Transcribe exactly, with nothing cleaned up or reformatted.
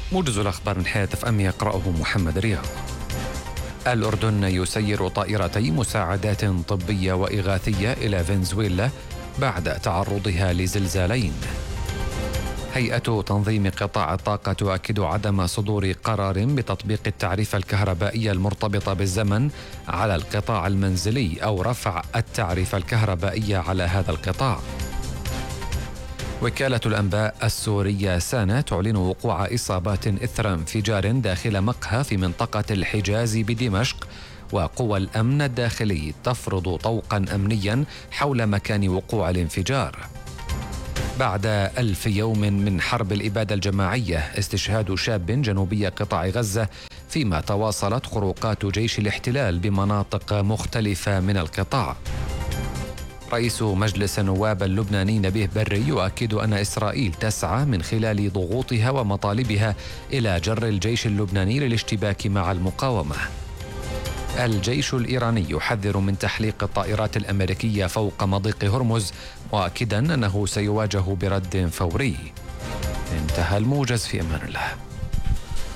موجز الأخبار من حياة اف ام يقرأه محمد رياض. الأردن يسير طائرتي مساعدات طبية وإغاثية إلى فنزويلا بعد تعرضها لزلزالين. هيئة تنظيم قطاع الطاقة تؤكد عدم صدور قرار بتطبيق التعرفة الكهربائية المرتبطة بالزمن على القطاع المنزلي أو رفع التعرفة الكهربائية على هذا القطاع. وكالة الأنباء السورية سانا تعلن وقوع إصابات إثر انفجار داخل مقهى في منطقة الحجاز بدمشق، وقوى الأمن الداخلي تفرض طوقا أمنيا حول مكان وقوع الانفجار. بعد ألف يوم من حرب الإبادة الجماعية، استشهاد شاب جنوبي قطاع غزة، فيما تواصلت خروقات جيش الاحتلال بمناطق مختلفة من القطاع. رئيس مجلس النواب اللبناني نبيه بري يؤكد أن إسرائيل تسعى من خلال ضغوطها ومطالبها إلى جر الجيش اللبناني للاشتباك مع المقاومة. الجيش الإيراني يحذر من تحليق الطائرات الأمريكية فوق مضيق هرمز، مؤكدا أنه سيواجه برد فوري. انتهى الموجز، في أمان الله.